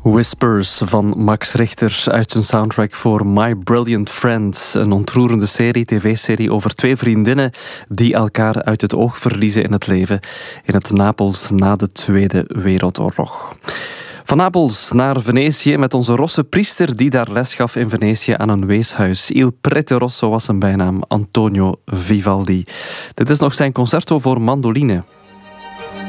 Whispers van Max Richter uit zijn soundtrack voor My Brilliant Friend. Een ontroerende tv-serie over twee vriendinnen die elkaar uit het oog verliezen in het leven. In het Napels na de Tweede Wereldoorlog. Van Napels naar Venetië met onze Rosse priester die daar les gaf in Venetië aan een weeshuis. Il Prete Rosso was zijn bijnaam, Antonio Vivaldi. Dit is nog zijn concerto voor mandoline.